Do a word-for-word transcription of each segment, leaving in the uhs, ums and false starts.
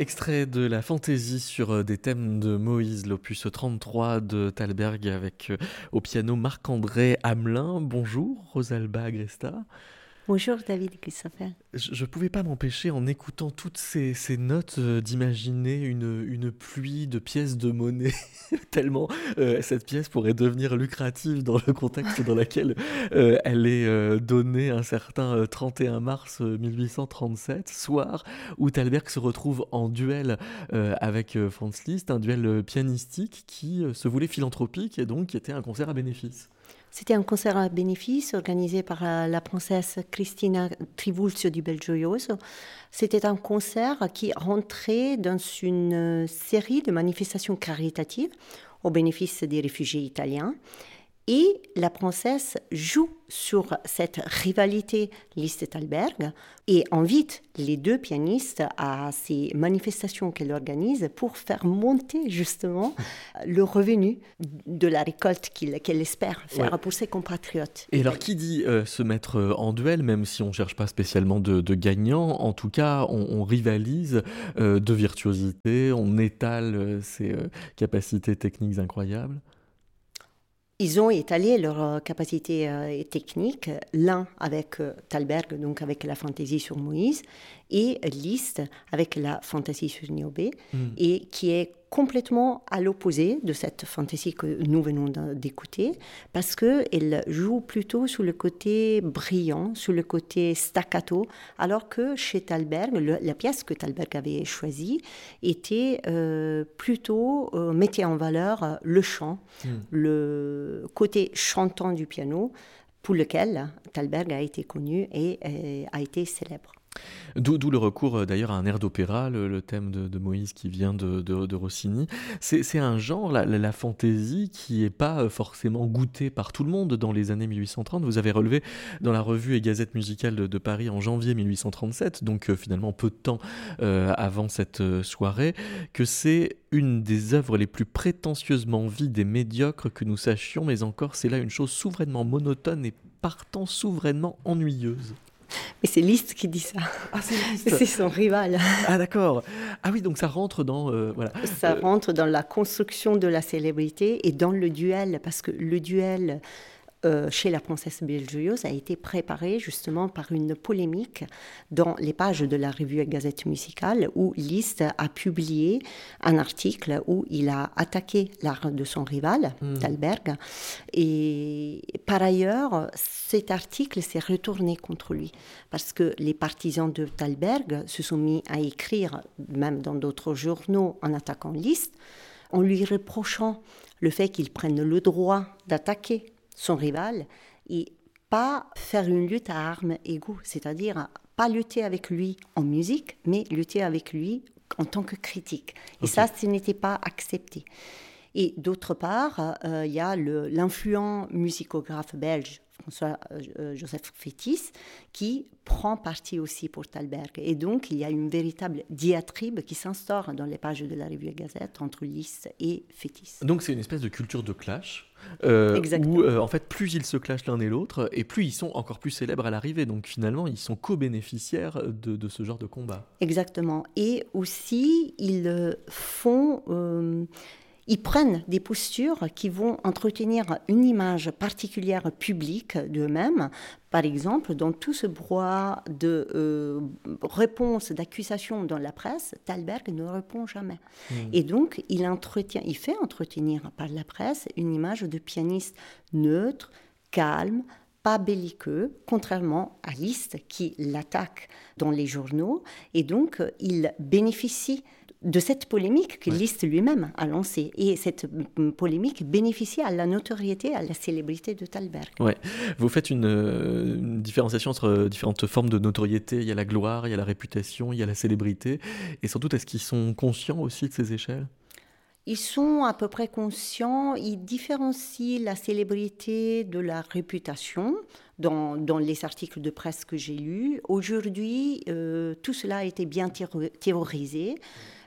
Extrait de la fantaisie sur des thèmes de Moïse, l'opus trente-trois de Thalberg avec euh, au piano Marc-André Hamelin. Bonjour Rosalba Agresta. Bonjour David Christopher. Je ne pouvais pas m'empêcher en écoutant toutes ces, ces notes euh, d'imaginer une, une pluie de pièces de monnaie, tellement euh, cette pièce pourrait devenir lucrative dans le contexte dans lequel euh, elle est euh, donnée un certain euh, trente et un mars mille huit cent trente-sept, soir où Thalberg se retrouve en duel euh, avec euh, Franz Liszt, un duel euh, pianistique qui euh, se voulait philanthropique et donc qui était un concert à bénéfice. C'était un concert à bénéfice organisé par la princesse Cristina Trivulzio di Belgioioso. C'était un concert qui rentrait dans une série de manifestations caritatives au bénéfice des réfugiés italiens. Et la princesse joue sur cette rivalité Liszt-Thalberg et invite les deux pianistes à ces manifestations qu'elle organise pour faire monter justement le revenu de la récolte qu'il, qu'elle espère faire ouais. pour ses compatriotes. Et alors qui dit euh, se mettre en duel, même si on ne cherche pas spécialement de, de gagnant, en tout cas on, on rivalise euh, de virtuosité, on étale euh, ses euh, capacités techniques incroyables. Ils ont étalé leurs capacités euh, techniques, l'un avec euh, Thalberg, donc avec la fantaisie sur Moïse, et Liszt avec la fantaisie sur Niobé, mm. et qui est complètement à l'opposé de cette fantaisie que nous venons d'écouter, parce qu'elle joue plutôt sur le côté brillant, sur le côté staccato, alors que chez Thalberg, le, la pièce que Thalberg avait choisie était euh, plutôt, euh, mettait en valeur le chant, mm. le côté chantant du piano, pour lequel Thalberg a été connu et euh, a été célèbre. D'où, d'où le recours d'ailleurs à un air d'opéra, le, le thème de, de Moïse qui vient de, de, de Rossini. C'est, c'est un genre, la, la, la fantaisie, qui n'est pas forcément goûté par tout le monde dans les années mille huit cent trente. Vous avez relevé dans la revue et Gazette musicale de, de Paris en janvier mille huit cent trente-sept, donc euh, finalement peu de temps euh, avant cette euh, soirée, que c'est une des œuvres les plus prétentieusement vides et médiocres que nous sachions, mais encore c'est là une chose souverainement monotone et partant souverainement ennuyeuse. Mais c'est Liszt qui dit ça. Ah, c'est Liszt. C'est son rival. Ah, d'accord. Ah oui, donc ça rentre dans... Euh, voilà. Ça euh... rentre dans la construction de la célébrité et dans le duel, parce que le duel... Euh, chez la princesse Belgioioso a été préparé justement par une polémique dans les pages de la revue Gazette musicale où Liszt a publié un article où il a attaqué l'art de son rival, mmh. Thalberg. Et par ailleurs, cet article s'est retourné contre lui parce que les partisans de Thalberg se sont mis à écrire, même dans d'autres journaux, en attaquant Liszt, en lui reprochant le fait qu'il prenne le droit d'attaquer son rival, et pas faire une lutte à armes égaux, c'est-à-dire pas lutter avec lui en musique, mais lutter avec lui en tant que critique. Et okay. ça, ce n'était pas accepté. Et d'autre part, euh, il y a le, l'influent musicographe belge, François-Joseph Fétis, qui prend parti aussi pour Thalberg. Et donc, il y a une véritable diatribe qui s'instaure dans les pages de la revue Gazette entre Liszt et Fétis. Donc, c'est une espèce de culture de clash, euh, où, euh, en fait, plus ils se clashent l'un et l'autre, et plus ils sont encore plus célèbres à l'arrivée. Donc, finalement, ils sont co-bénéficiaires de, de ce genre de combat. Exactement. Et aussi, ils font... Euh, Ils prennent des postures qui vont entretenir une image particulière publique d'eux-mêmes. Par exemple, dans tout ce brouhaha de euh, réponses, d'accusations dans la presse, Thalberg ne répond jamais. Mmh. Et donc, il, entretient, il fait entretenir par la presse une image de pianiste neutre, calme, pas belliqueux, contrairement à Liszt qui l'attaque dans les journaux. Et donc, il bénéficie de cette polémique que ouais. Liszt lui-même a lancée. Et cette polémique bénéficie à la notoriété, à la célébrité de Thalberg. Ouais. Vous faites une, une différenciation entre différentes formes de notoriété. Il y a la gloire, il y a la réputation, il y a la célébrité. Et surtout, est-ce qu'ils sont conscients aussi de ces échelles ? Ils sont à peu près conscients, ils différencient la célébrité de la réputation dans, dans les articles de presse que j'ai lus. Aujourd'hui, euh, tout cela a été bien théorisé.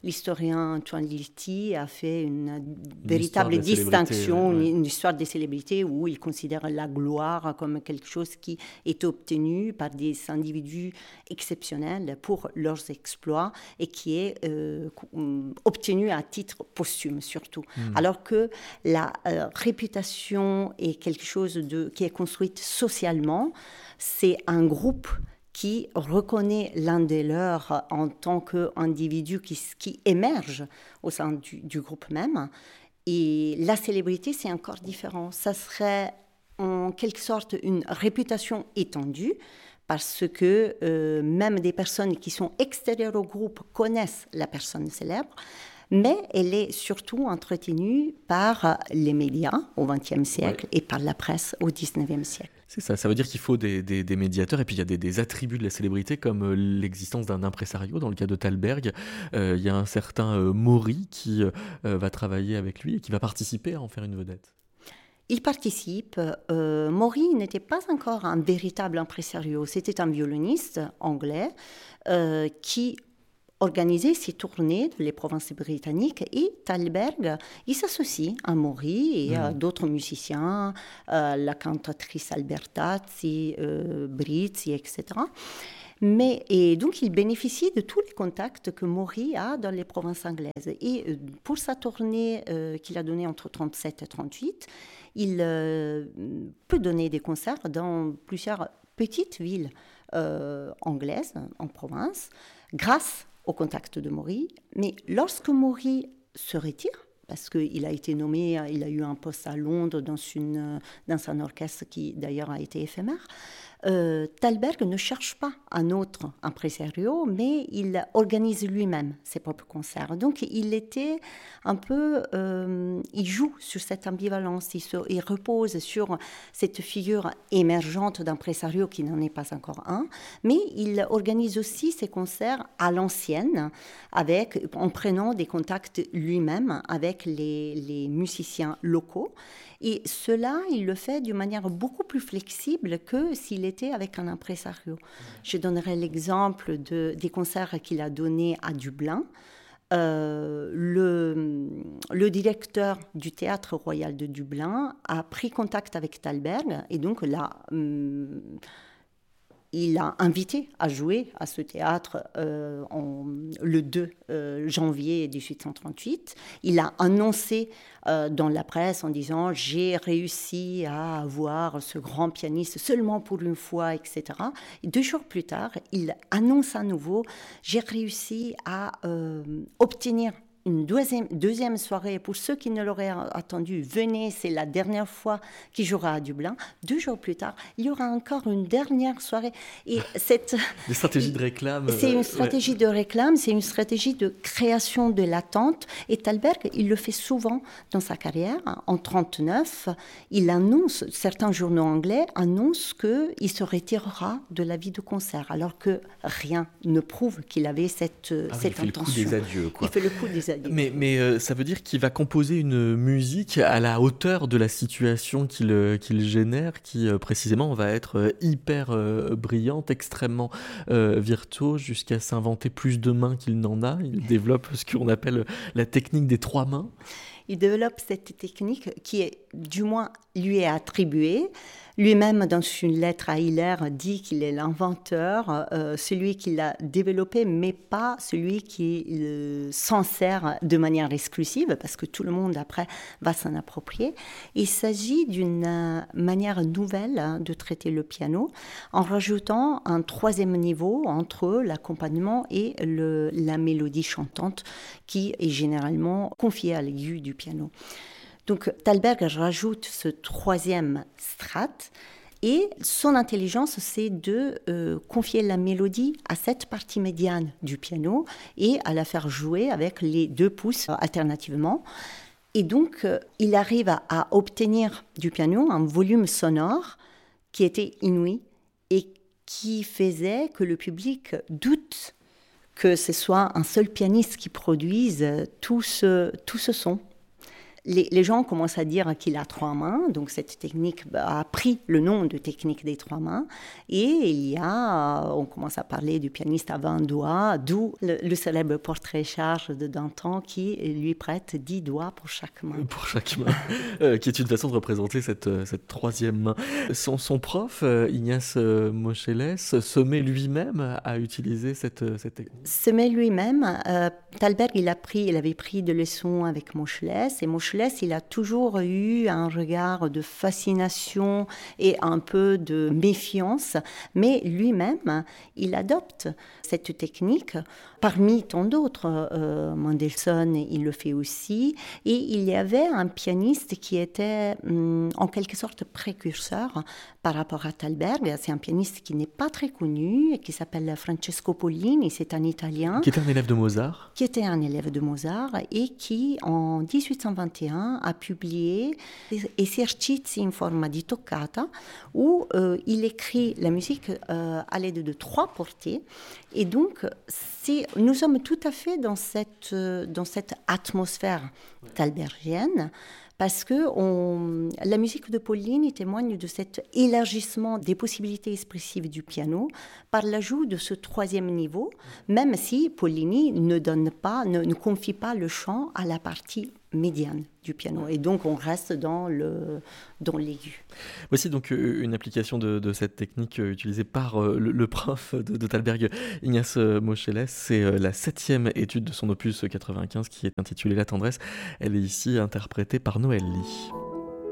l'historien Antoine Lilti a fait une, Une véritable histoire de la distinction, célébrité, ouais, ouais. une, une histoire des célébrités où il considère la gloire comme quelque chose qui est obtenu par des individus exceptionnels pour leurs exploits et qui est euh, obtenu à titre posthume surtout. Mm. Alors que la euh, réputation est quelque chose de, qui est construite socialement, c'est un groupe qui reconnaît l'un des leurs en tant qu'individu qui, qui émerge au sein du, du groupe même. Et la célébrité, c'est encore différent. Ça serait en quelque sorte une réputation étendue, parce que euh, même des personnes qui sont extérieures au groupe connaissent la personne célèbre, mais elle est surtout entretenue par les médias au vingtième siècle, ouais, et par la presse au dix-neuvième siècle. C'est ça, ça veut dire qu'il faut des, des, des médiateurs, et puis il y a des, des attributs de la célébrité comme l'existence d'un impresario. Dans le cas de Thalberg, euh, il y a un certain euh, Maury qui euh, va travailler avec lui et qui va participer à en faire une vedette. Il participe. Euh, Maury n'était pas encore un véritable impresario. C'était un violoniste anglais euh, qui organisait ses tournées dans les provinces britanniques, et Thalberg, il s'associe à Maury et à mmh. d'autres musiciens, euh, la cantatrice Albertazzi, euh, Brizzi, et cetera. Mais, et donc, il bénéficie de tous les contacts que Maury a dans les provinces anglaises. Et euh, pour sa tournée euh, qu'il a donnée entre trente-sept et trente-huit, il euh, peut donner des concerts dans plusieurs petites villes euh, anglaises, en province, grâce au contact de Maury. Mais lorsque Maury se retire, parce qu'il a été nommé, il a eu un poste à Londres dans, une, dans un orchestre qui d'ailleurs a été éphémère, euh, Thalberg ne cherche pas un autre impresario, mais il organise lui-même ses propres concerts. Donc il était un peu, euh, il joue sur cette ambivalence, il, se, il repose sur cette figure émergente d'impresario qui n'en est pas encore un, mais il organise aussi ses concerts à l'ancienne, avec, en prenant des contacts lui-même avec les, les musiciens locaux. Et cela, il le fait d'une manière beaucoup plus flexible que s'il était avec un impresario. Je donnerai l'exemple de, des concerts qu'il a donnés à Dublin. Euh, le, le directeur du Théâtre Royal de Dublin a pris contact avec Thalberg, et donc là... Hum, il l'a invité à jouer à ce théâtre euh, en, le deux janvier dix-huit cent trente-huit. Il a annoncé euh, dans la presse en disant « J'ai réussi à avoir ce grand pianiste seulement pour une fois, et cetera » Et deux jours plus tard, il annonce à nouveau « J'ai réussi à euh, obtenir une deuxième, deuxième soirée. Pour ceux qui ne l'auraient attendu, venez, c'est la dernière fois qu'il jouera à Dublin. » Deux jours plus tard, il y aura encore une dernière soirée. Et cette... Des stratégies de réclame. C'est une stratégie ouais. de réclame, c'est une stratégie de création de l'attente. Et Thalberg, il le fait souvent dans sa carrière. En trente-neuf, il annonce, certains journaux anglais annoncent qu'il se retirera de la vie de concert, alors que rien ne prouve qu'il avait cette, ah cette oui, il intention. Il fait le coup des adieux, quoi. Il fait le coup des adieux. Mais, mais euh, ça veut dire qu'il va composer une musique à la hauteur de la situation qu'il, euh, qu'il génère, qui euh, précisément va être euh, hyper euh, brillante, extrêmement euh, virtuose, jusqu'à s'inventer plus de mains qu'il n'en a. Il développe ce qu'on appelle la technique des trois mains. Il développe cette technique qui, est, du moins, lui est attribuée. Lui-même, dans une lettre à Hiller, dit qu'il est l'inventeur, euh, celui qui l'a développé, mais pas celui qui euh, s'en sert de manière exclusive, parce que tout le monde, après, va s'en approprier. Il s'agit d'une euh, manière nouvelle hein, de traiter le piano, en rajoutant un troisième niveau entre l'accompagnement et le, la mélodie chantante, qui est généralement confiée à l'aigu du piano. Donc Thalberg rajoute ce troisième strate, et son intelligence, c'est de euh, confier la mélodie à cette partie médiane du piano et à la faire jouer avec les deux pouces euh, alternativement. Et donc, euh, il arrive à, à obtenir du piano un volume sonore qui était inouï et qui faisait que le public doute que ce soit un seul pianiste qui produise tout ce, tout ce son. Les, les gens commencent à dire qu'il a trois mains, donc cette technique a pris le nom de technique des trois mains. Et il y a, on commence à parler du pianiste à vingt doigts, d'où le, le célèbre portrait charge de Danton qui lui prête dix doigts pour chaque main. Pour chaque main, euh, qui est une façon de représenter cette, cette troisième main. Son, son prof, euh, Ignace Moscheles, se met lui-même à utiliser cette, cette technique. Se met lui-même. Euh, Thalberg, il, a pris, il avait pris des leçons avec Moscheles, et Moscheles, il a toujours eu un regard de fascination et un peu de méfiance, mais lui-même, il adopte cette technique parmi tant d'autres. Euh, Mendelssohn, il le fait aussi, et il y avait un pianiste qui était hum, en quelque sorte précurseur par rapport à Thalberg. C'est un pianiste qui n'est pas très connu, et qui s'appelle Francesco Pollini, c'est un Italien. Qui était un élève de Mozart. Qui était un élève de Mozart et qui, en dix-huit cent vingt et un, a publié Esercizi in forma di toccata, où euh, il écrit la musique euh, à l'aide de trois portées. Et donc, c'est, nous sommes tout à fait dans cette, euh, dans cette atmosphère thalbergienne, parce que on, la musique de Pollini témoigne de cet élargissement des possibilités expressives du piano par l'ajout de ce troisième niveau, même si Pollini ne donne pas, ne, ne confie pas le chant à la partie médiane du piano. Et donc, on reste dans, le, dans l'aigu. Voici donc une application de, de cette technique utilisée par le, le prof de, de Thalberg, Ignace Moscheles. C'est la septième étude de son opus quatre-vingt-quinze qui est intitulée La tendresse. Elle est ici interprétée par Noël Lee.